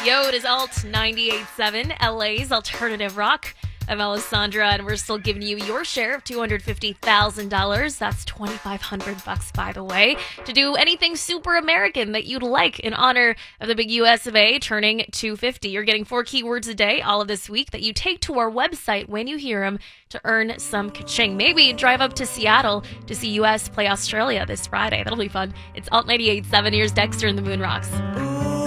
Yo, it is Alt 98.7, LA's alternative rock. I'm Alessandra, and we're still giving you your share of $250,000. That's $2,500, by the way, to do anything super American that you'd like in honor of the big US of A turning 250. You're getting 4 keywords a day all of this week that you take to our website when you hear them to earn some ka-ching. Maybe drive up to Seattle to see US play Australia this Friday. That'll be fun. It's Alt 98.7. Here's Dexter and the Moon Rocks.